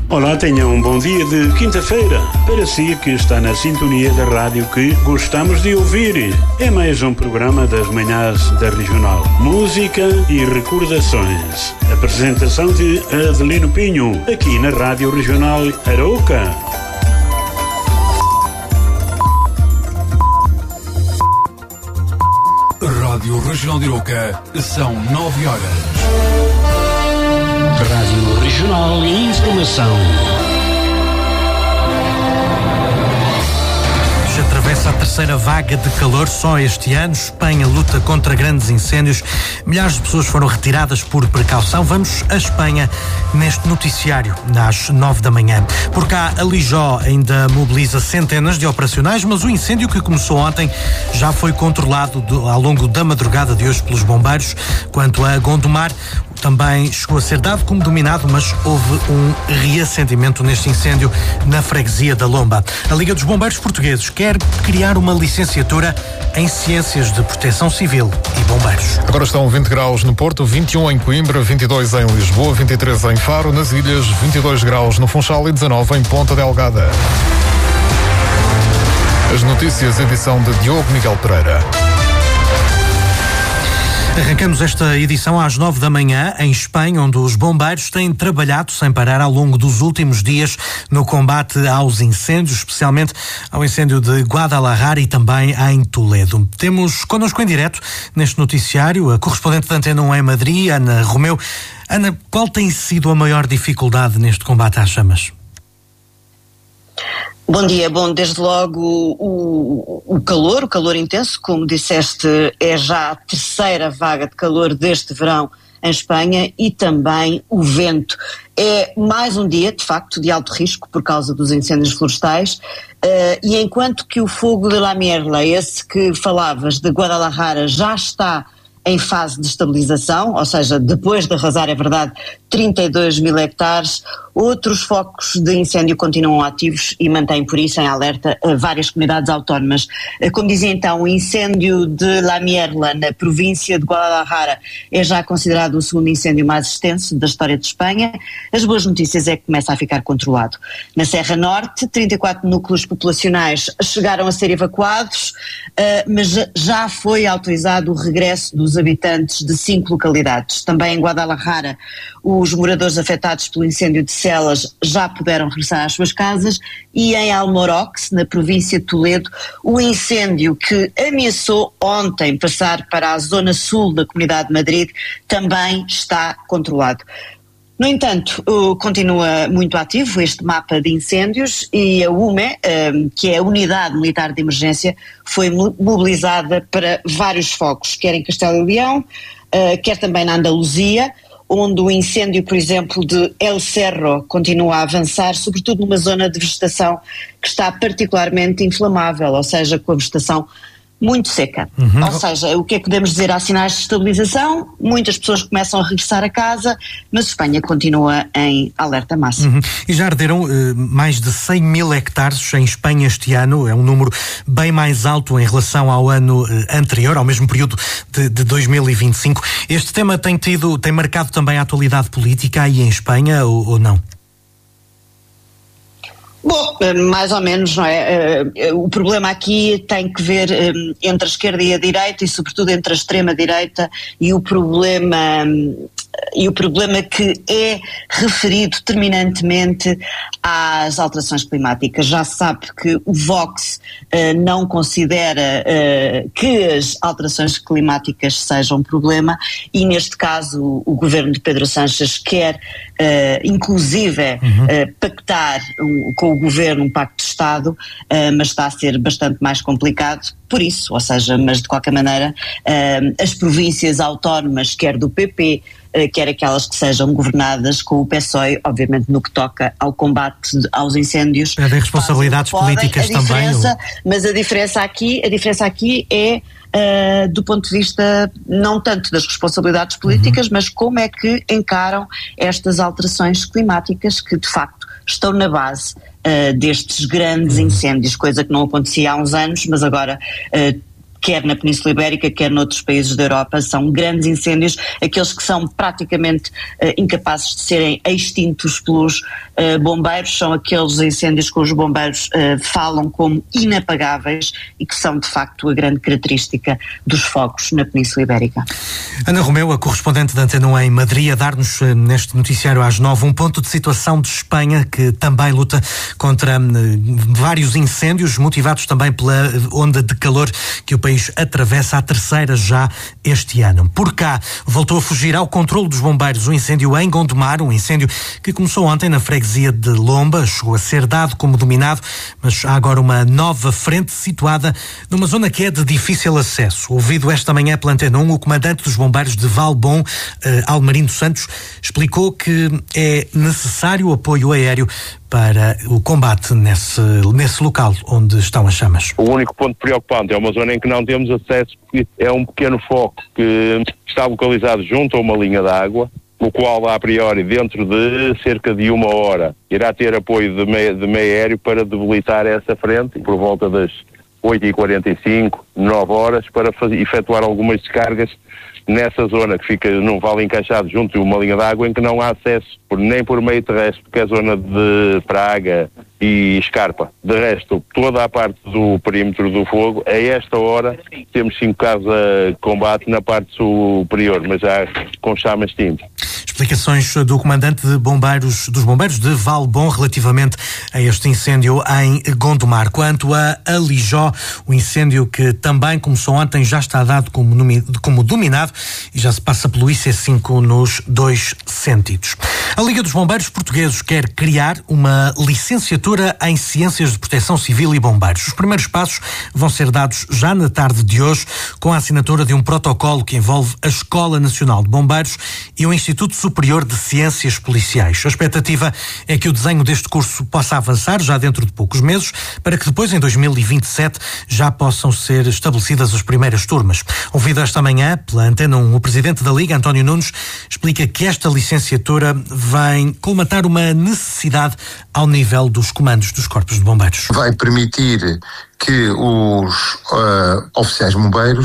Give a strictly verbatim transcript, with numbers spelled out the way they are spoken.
Olá, tenha um bom dia de quinta-feira. Para si que está na sintonia da rádio que gostamos de ouvir. É mais um programa das manhãs da Regional. Música e recordações. Apresentação de Adelino Pinho, aqui na Rádio Regional Arouca. Rádio Regional de Arouca, são nove horas. Rádio Regional e Informação. Atravessa a terceira vaga de calor só este ano. Espanha luta contra grandes incêndios. Milhares de pessoas foram retiradas por precaução. Vamos à Espanha neste noticiário, às nove da manhã. Por cá, a Lijó ainda mobiliza centenas de operacionais, mas o incêndio que começou ontem já foi controlado do, ao longo da madrugada de hoje pelos bombeiros. Quanto a Gondomar, também chegou a ser dado como dominado, mas houve um reassentimento neste incêndio na freguesia da Lomba. A Liga dos Bombeiros Portugueses quer criar uma licenciatura em Ciências de Proteção Civil e Bombeiros. Agora estão vinte graus no Porto, vinte e um em Coimbra, vinte e dois em Lisboa, vinte e três em Faro, nas Ilhas, vinte e dois graus no Funchal e dezanove em Ponta Delgada. As notícias, edição de Diogo Miguel Pereira. Arrancamos esta edição às nove da manhã em Espanha, onde os bombeiros têm trabalhado sem parar ao longo dos últimos dias no combate aos incêndios, especialmente ao incêndio de Guadalajara e também em Toledo. Temos connosco em direto neste noticiário a correspondente da Antena um em Madrid, Ana Romeu. Ana, qual tem sido a maior dificuldade neste combate às chamas? Bom dia. Bom, desde logo o, o calor, o calor intenso, como disseste, é já a terceira vaga de calor deste verão em Espanha, e também o vento. É mais um dia, de facto, de alto risco por causa dos incêndios florestais, uh, e enquanto que o fogo de La Mierla, esse que falavas de Guadalajara, já está em fase de estabilização, ou seja, depois de arrasar, é verdade, trinta e dois mil hectares, outros focos de incêndio continuam ativos e mantêm por isso em alerta várias comunidades autónomas. Como dizia então, o incêndio de La Mierla, na província de Guadalajara, é já considerado o segundo incêndio mais extenso da história de Espanha. As boas notícias é que começa a ficar controlado. Na Serra Norte, trinta e quatro núcleos populacionais chegaram a ser evacuados, mas já foi autorizado o regresso dos habitantes de cinco localidades. Também em Guadalajara, os moradores afetados pelo incêndio de Celas já puderam regressar às suas casas, e em Almorox, na província de Toledo, o incêndio que ameaçou ontem passar para a zona sul da Comunidade de Madrid também está controlado. No entanto, continua muito ativo este mapa de incêndios, e a U M E, que é a Unidade Militar de Emergência, foi mobilizada para vários focos, quer em Castelo e Leão, quer também na Andaluzia, onde o incêndio, por exemplo, de El Cerro continua a avançar, sobretudo numa zona de vegetação que está particularmente inflamável, ou seja, com a vegetação muito seca. Uhum. Ou seja, o que é que podemos dizer? Há sinais de estabilização, muitas pessoas começam a regressar a casa, mas Espanha continua em alerta máximo. Uhum. E já arderam uh, mais de cem mil hectares em Espanha este ano, é um número bem mais alto em relação ao ano uh, anterior, ao mesmo período de, de dois mil e vinte e cinco. Este tema tem tido, tem marcado também a atualidade política aí em Espanha, ou, ou não? Bom, mais ou menos, não é? O problema aqui tem que ver entre a esquerda e a direita, e sobretudo entre a extrema-direita, e o problema e o problema que é referido terminantemente às alterações climáticas. Já se sabe que o Vox uh, não considera uh, que as alterações climáticas sejam um problema, e neste caso o, o governo de Pedro Sánchez quer uh, inclusive uhum. uh, pactar um, com o governo um pacto de Estado, uh, mas está a ser bastante mais complicado por isso, ou seja, mas de qualquer maneira uh, as províncias autónomas, quer do P P, quer aquelas que sejam governadas com o P S O E, obviamente no que toca ao combate aos incêndios. É de responsabilidades políticas também. Ou... Mas a diferença aqui, a diferença aqui é uh, do ponto de vista não tanto das responsabilidades políticas, uhum. mas como é que encaram estas alterações climáticas que de facto estão na base uh, destes grandes uhum. incêndios, coisa que não acontecia há uns anos, mas agora uh, quer na Península Ibérica, quer noutros países da Europa. São grandes incêndios, aqueles que são praticamente uh, incapazes de serem extintos pelos uh, bombeiros, são aqueles incêndios que os bombeiros uh, falam como inapagáveis e que são de facto a grande característica dos fogos na Península Ibérica. Ana Romeu, a correspondente da Antena um em Madrid, a dar-nos uh, neste noticiário às nove um ponto de situação de Espanha, que também luta contra uh, vários incêndios, motivados também pela onda de calor que o país atravessa, a terceira já este ano. Por cá, voltou a fugir ao controle dos bombeiros o incêndio em Gondomar, um incêndio que começou ontem na freguesia de Lomba, chegou a ser dado como dominado, mas há agora uma nova frente situada numa zona que é de difícil acesso. Ouvido esta manhã pela Antena um, o comandante dos bombeiros de Valbom, eh, Almarindo Santos, explicou que é necessário apoio aéreo para o combate nesse, nesse local onde estão as chamas. O único ponto preocupante é uma zona em que não temos acesso, porque é um pequeno foco que está localizado junto a uma linha de água, o qual, a priori, dentro de cerca de uma hora, irá ter apoio de meio, de meio aéreo para debilitar essa frente, por volta das oito e quarenta e cinco, nove horas, para fazer, efetuar algumas descargas nessa zona que fica num vale encaixado junto a uma linha de água em que não há acesso por, nem por meio terrestre, porque é zona de praga e escarpa. De resto, toda a parte do perímetro do fogo, a esta hora, temos cinco casos a combate na parte superior, mas já com chamas extintas. Explicações do comandante de bombeiros, dos bombeiros de Valbom relativamente a este incêndio em Gondomar. Quanto a Alijó, o incêndio que também começou ontem já está dado como, como dominado e já se passa pelo I C cinco nos dois sentidos. A Liga dos Bombeiros Portugueses quer criar uma licenciatura em Ciências de Proteção Civil e Bombeiros. Os primeiros passos vão ser dados já na tarde de hoje, com a assinatura de um protocolo que envolve a Escola Nacional de Bombeiros e o Instituto Superior de Ciências Policiais. A expectativa é que o desenho deste curso possa avançar já dentro de poucos meses, para que depois, em dois mil e vinte e sete, já possam ser estabelecidas as primeiras turmas. Ouvido esta manhã pela Antena um, o presidente da Liga, António Nunes, explica que esta licenciatura vem colmatar uma necessidade ao nível dos comandos dos corpos de bombeiros. Vai permitir que os uh, oficiais bombeiros